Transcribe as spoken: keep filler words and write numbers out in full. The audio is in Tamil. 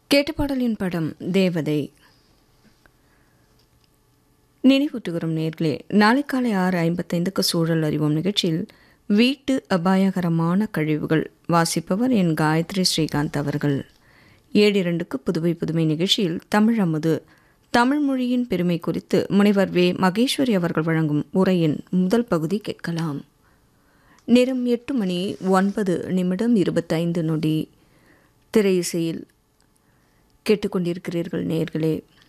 கேட்ட பாடலின் படம் தேவதை. நினைவூட்டுகிறோம் நேர்களே, நாளை காலை ஆறு ஐம்பத்தைந்துக்கு சூழல் அறிவோம் நிகழ்ச்சியில் வீட்டு அபாயகரமான கழிவுகள், வாசிப்பவர் என் காயத்ரி ஸ்ரீகாந்த் அவர்கள். ஏழு இரண்டுக்கு புதுவை புதுமை நிகழ்ச்சியில் தமிழ் அமுது, தமிழ் மொழியின் பெருமை குறித்து முனைவர் வே மகேஸ்வரி அவர்கள் வழங்கும் உரையின் முதல் பகுதி கேட்கலாம். நேரம் எட்டு மணி ஒன்பது நிமிடம் இருபத்தைந்து நொடி. திரை இசையில் கேட்டுக்கொண்டிருக்கிறீர்கள் நேர்களே.